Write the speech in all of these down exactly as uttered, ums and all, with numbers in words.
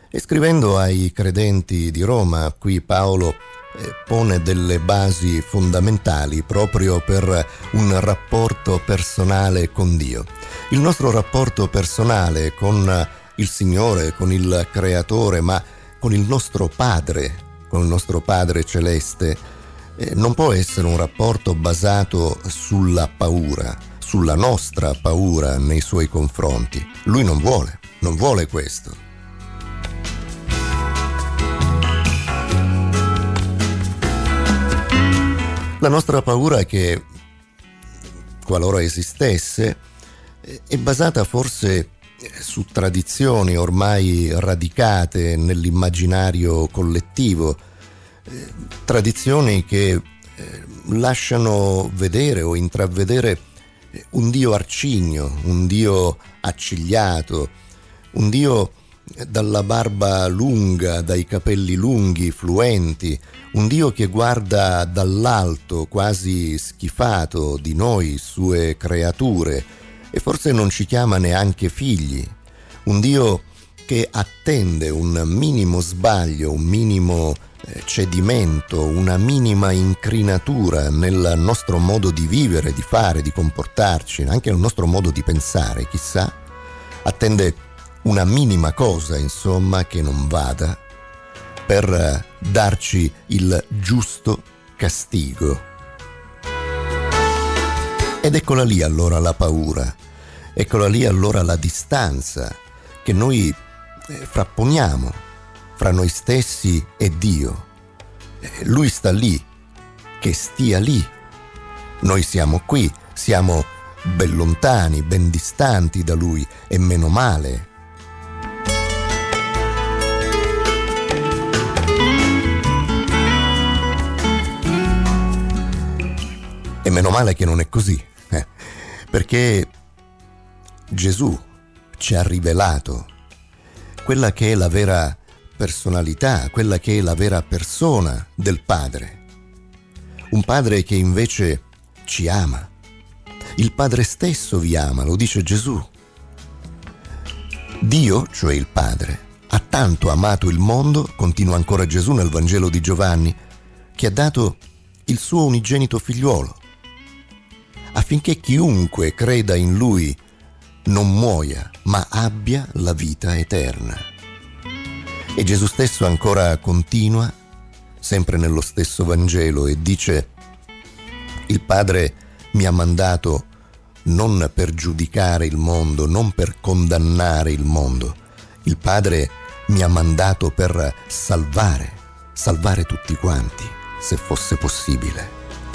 E scrivendo ai credenti di Roma, qui Paolo eh, pone delle basi fondamentali proprio per un rapporto personale con Dio. Il nostro rapporto personale con il Signore, con il Creatore, ma con il nostro Padre, con il nostro Padre Celeste, eh, non può essere un rapporto basato sulla paura, sulla nostra paura nei suoi confronti. Lui non vuole, non vuole questo. La nostra paura, che qualora esistesse, è basata forse su tradizioni ormai radicate nell'immaginario collettivo, eh, tradizioni che eh, lasciano vedere o intravedere un Dio arcigno, un Dio accigliato, un Dio dalla barba lunga, dai capelli lunghi, fluenti, un Dio che guarda dall'alto, quasi schifato di noi, sue creature, e forse non ci chiama neanche figli, un Dio che attende un minimo sbaglio, un minimo eh, cedimento, una minima incrinatura nel nostro modo di vivere, di fare, di comportarci, anche nel nostro modo di pensare, chissà, attende una minima cosa, insomma, che non vada, per darci il giusto castigo. Ed eccola lì allora la paura, eccola lì allora la distanza che noi frapponiamo fra noi stessi e Dio. Lui sta lì, che stia lì. Noi siamo qui, siamo ben lontani, ben distanti da Lui, e meno male. E meno male che non è così, eh, perché Gesù ci ha rivelato quella che è la vera personalità, quella che è la vera persona del Padre. Un Padre che invece ci ama. Il Padre stesso vi ama, lo dice Gesù. Dio, cioè il Padre, ha tanto amato il mondo, continua ancora Gesù nel Vangelo di Giovanni, che ha dato il suo unigenito figliuolo, affinché chiunque creda in Lui non muoia, ma abbia la vita eterna. E Gesù stesso ancora continua, sempre nello stesso Vangelo, e dice: il Padre mi ha mandato non per giudicare il mondo, non per condannare il mondo. Il Padre mi ha mandato per salvare, salvare tutti quanti, se fosse possibile.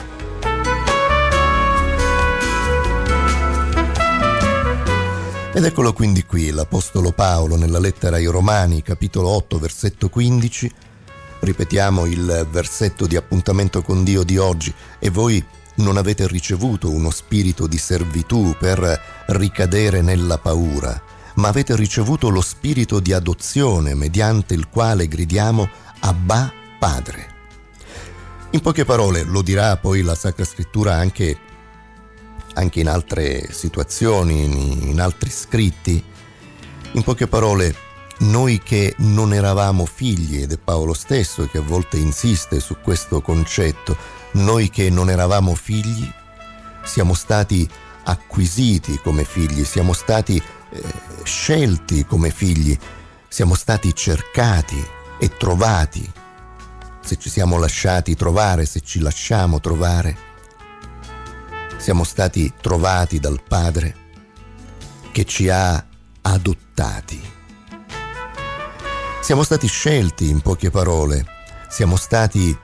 Ed eccolo quindi qui, l'Apostolo Paolo nella lettera ai Romani, capitolo otto, versetto quindici. Ripetiamo il versetto di appuntamento con Dio di oggi. E voi non avete ricevuto uno spirito di servitù per ricadere nella paura, ma avete ricevuto lo spirito di adozione, mediante il quale gridiamo Abba, Padre. In poche parole, lo dirà poi la Sacra Scrittura anche anche in altre situazioni, in, in altri scritti. In poche parole, noi che non eravamo figli, ed è Paolo stesso che a volte insiste su questo concetto, noi che non eravamo figli, siamo stati acquisiti come figli, siamo stati eh, scelti come figli, siamo stati cercati e trovati, se ci siamo lasciati trovare, se ci lasciamo trovare. Siamo stati trovati dal Padre che ci ha adottati. Siamo stati scelti, in poche parole, siamo stati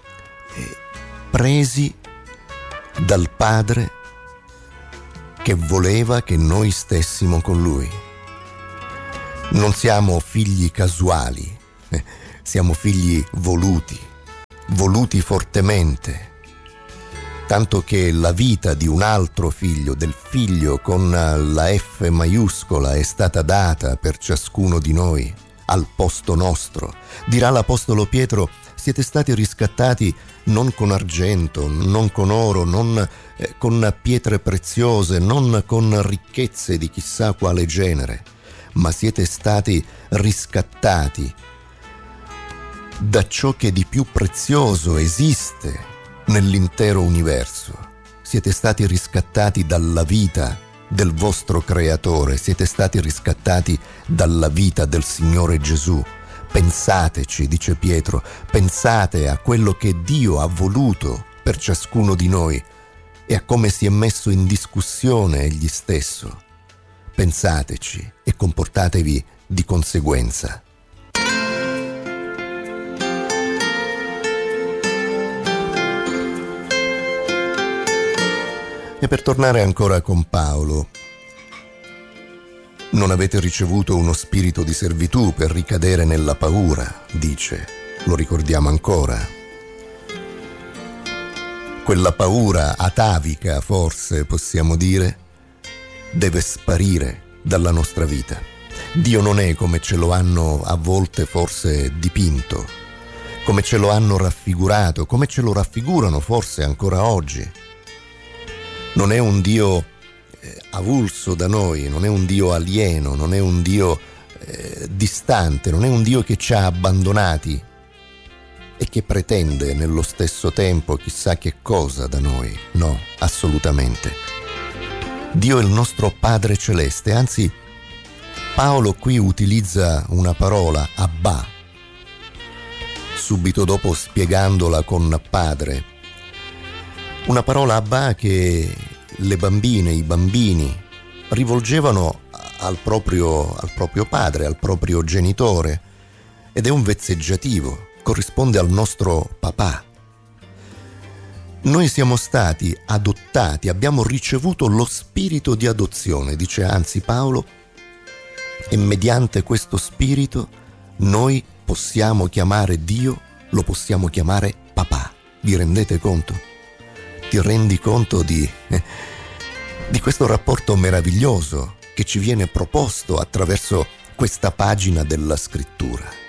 presi dal Padre che voleva che noi stessimo con Lui. Non siamo figli casuali, siamo figli voluti, voluti fortemente. Tanto che la vita di un altro figlio, del figlio con la F maiuscola, è stata data per ciascuno di noi, al posto nostro. Dirà l'Apostolo Pietro: siete stati riscattati non con argento, non con oro, non eh, con pietre preziose, non con ricchezze di chissà quale genere, ma siete stati riscattati da ciò che di più prezioso esiste nell'intero universo. Siete stati riscattati dalla vita del vostro Creatore, siete stati riscattati dalla vita del Signore Gesù. Pensateci, dice Pietro, pensate a quello che Dio ha voluto per ciascuno di noi e a come si è messo in discussione egli stesso. Pensateci e comportatevi di conseguenza. E per tornare ancora con Paolo, non avete ricevuto uno spirito di servitù per ricadere nella paura, dice, lo ricordiamo ancora. Quella paura atavica, forse possiamo dire, deve sparire dalla nostra vita. Dio non è come ce lo hanno a volte forse dipinto, come ce lo hanno raffigurato, come ce lo raffigurano forse ancora oggi. Non è un Dio eh, avulso da noi, non è un Dio alieno, non è un Dio eh, distante, non è un Dio che ci ha abbandonati e che pretende nello stesso tempo chissà che cosa da noi. No, assolutamente. Dio è il nostro Padre Celeste, anzi Paolo qui utilizza una parola, Abba, subito dopo spiegandola con Padre. Una parola Abba che le bambine, i bambini rivolgevano al proprio, al proprio padre, al proprio genitore, ed è un vezzeggiativo, corrisponde al nostro papà. Noi siamo stati adottati, abbiamo ricevuto lo spirito di adozione, dice anzi Paolo, e mediante questo spirito noi possiamo chiamare Dio, lo possiamo chiamare papà. Vi rendete conto? Ti rendi conto di, eh, di questo rapporto meraviglioso che ci viene proposto attraverso questa pagina della Scrittura?